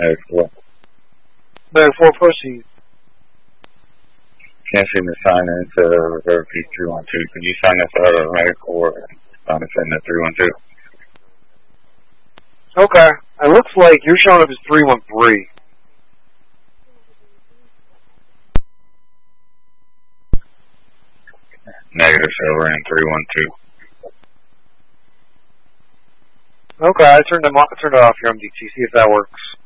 Negative 4. Negative 4, proceed. Can't seem to sign into reserve P312. Can you sign us out of negative 4 and sign us into 312? Okay. It looks like you're showing up as 313. Negative, so we're in 312. Okay, I turned it off your MDT, see if that works.